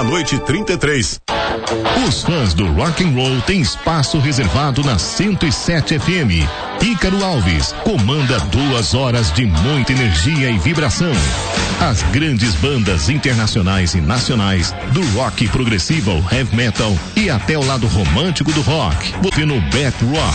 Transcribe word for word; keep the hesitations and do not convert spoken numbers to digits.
noite trinta e três. Os fãs do rock and roll têm espaço reservado na cento e sete F M. Ícaro Alves comanda duas horas de muita energia e vibração. As grandes bandas internacionais e nacionais do rock progressivo ao heavy metal e até o lado romântico do rock. Você no Bet Rock.